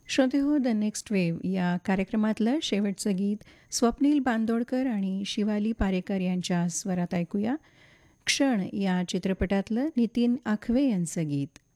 श्रोते हो, the next wave या कार्यक्रमातलं शेवटचं गीत स्वप्नील बांदोडकर आणि शिवाली पारेकर यांच्या स्वरात ऐकूया. क्षण या चित्रपटातलं नितीन आखवे यांचं गीत.